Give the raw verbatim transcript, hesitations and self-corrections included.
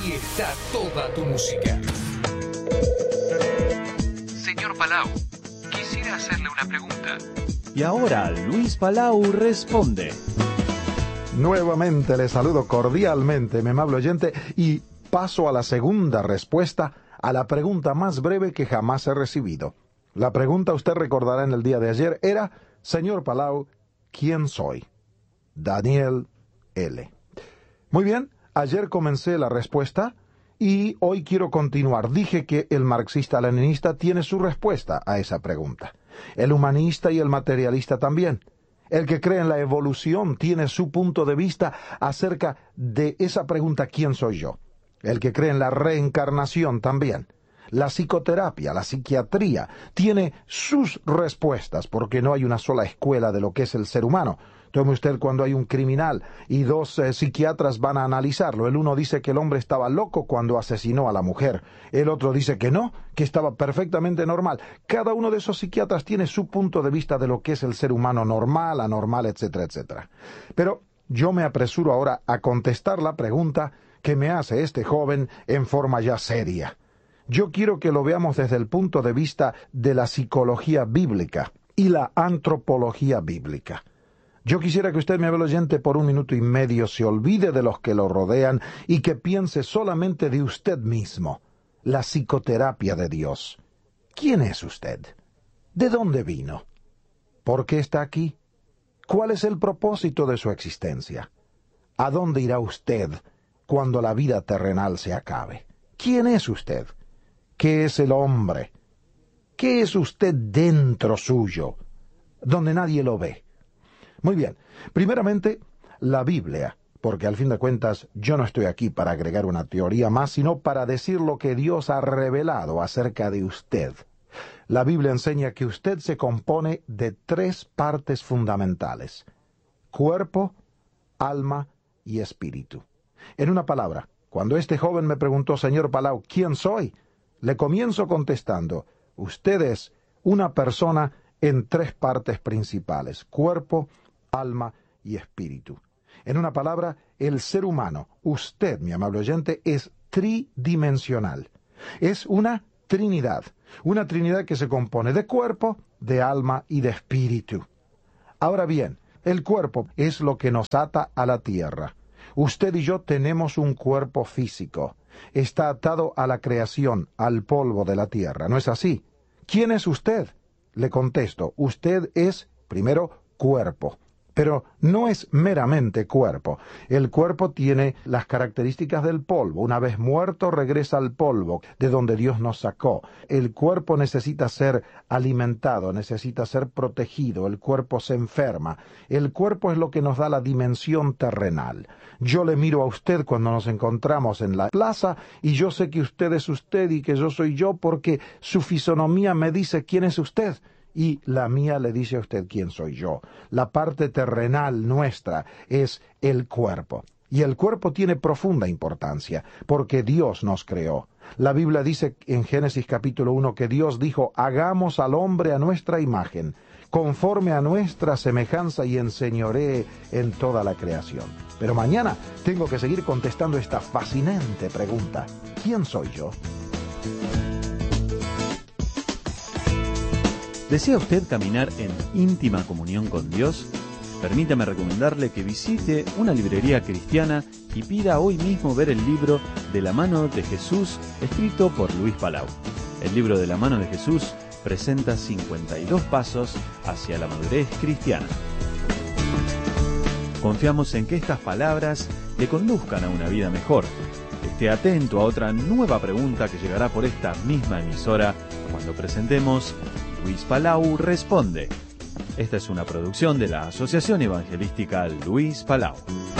Aquí está toda tu música. Señor Palau, quisiera hacerle una pregunta. Y ahora Luis Palau responde. Nuevamente le saludo cordialmente, mi amable oyente, y paso a la segunda respuesta a la pregunta más breve que jamás he recibido. La pregunta, usted recordará en el día de ayer, era: Señor Palau, ¿quién soy? Daniel L. Muy bien, ayer comencé la respuesta y hoy quiero continuar. Dije que el marxista-leninista tiene su respuesta a esa pregunta. El humanista y el materialista también. El que cree en la evolución tiene su punto de vista acerca de esa pregunta: ¿quién soy yo? El que cree en la reencarnación también. La psicoterapia, la psiquiatría, tiene sus respuestas, porque no hay una sola escuela de lo que es el ser humano. Tome usted cuando hay un criminal y dos eh, psiquiatras van a analizarlo. El uno dice que el hombre estaba loco cuando asesinó a la mujer. El otro dice que no, que estaba perfectamente normal. Cada uno de esos psiquiatras tiene su punto de vista de lo que es el ser humano normal, anormal, etcétera, etcétera. Pero yo me apresuro ahora a contestar la pregunta que me hace este joven en forma ya seria. Yo quiero que lo veamos desde el punto de vista de la psicología bíblica y la antropología bíblica. Yo quisiera que usted, mi amable oyente, por un minuto y medio se olvide de los que lo rodean y que piense solamente de usted mismo. La psicoterapia de Dios. ¿Quién es usted? ¿De dónde vino? ¿Por qué está aquí? ¿Cuál es el propósito de su existencia? ¿A dónde irá usted cuando la vida terrenal se acabe? ¿Quién es usted? ¿Qué es el hombre? ¿Qué es usted dentro suyo, donde nadie lo ve? Muy bien, primeramente, la Biblia, porque al fin de cuentas yo no estoy aquí para agregar una teoría más, sino para decir lo que Dios ha revelado acerca de usted. La Biblia enseña que usted se compone de tres partes fundamentales: cuerpo, alma y espíritu. En una palabra, cuando este joven me preguntó: Señor Palau, ¿quién soy?, le comienzo contestando: usted es una persona en tres partes principales: cuerpo, alma y espíritu. En una palabra, el ser humano, usted, mi amable oyente, es tridimensional. Es una trinidad, una trinidad que se compone de cuerpo, de alma y de espíritu. Ahora bien, el cuerpo es lo que nos ata a la tierra. Usted y yo tenemos un cuerpo físico. Está atado a la creación, al polvo de la tierra. ¿No es así? ¿Quién es usted? Le contesto: usted es, primero, cuerpo. Pero no es meramente cuerpo. El cuerpo tiene las características del polvo. Una vez muerto, regresa al polvo, de donde Dios nos sacó. El cuerpo necesita ser alimentado, necesita ser protegido. El cuerpo se enferma. El cuerpo es lo que nos da la dimensión terrenal. Yo le miro a usted cuando nos encontramos en la plaza y yo sé que usted es usted y que yo soy yo, porque su fisonomía me dice quién es usted. Y la mía le dice a usted quién soy yo. La parte terrenal nuestra es el cuerpo. Y el cuerpo tiene profunda importancia, porque Dios nos creó. La Biblia dice en Génesis capítulo uno que Dios dijo: hagamos al hombre a nuestra imagen, conforme a nuestra semejanza, y enseñoree en toda la creación. Pero mañana tengo que seguir contestando esta fascinante pregunta: ¿quién soy yo? ¿Desea usted caminar en íntima comunión con Dios? Permítame recomendarle que visite una librería cristiana y pida hoy mismo ver el libro De la mano de Jesús, escrito por Luis Palau. El libro De la mano de Jesús presenta cincuenta y dos pasos hacia la madurez cristiana. Confiamos en que estas palabras le conduzcan a una vida mejor. Esté atento a otra nueva pregunta que llegará por esta misma emisora cuando presentemos Luis Palau Responde. Esta es una producción de la Asociación Evangelística Luis Palau.